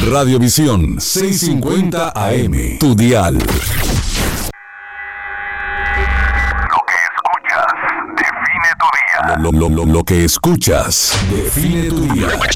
Radiovisión 650 AM, tu dial. Lo que escuchas define tu día.